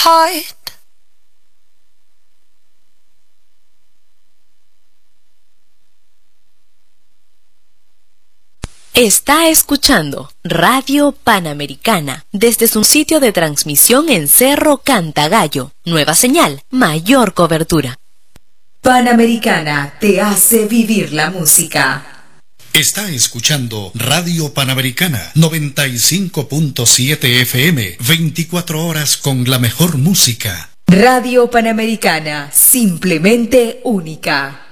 heart. Está escuchando Radio Panamericana desde su sitio de transmisión en Cerro Cantagallo. Nueva señal, mayor cobertura. Panamericana te hace vivir la música. Está escuchando Radio Panamericana 95.7 FM, 24 horas con la mejor música. Radio Panamericana, simplemente única.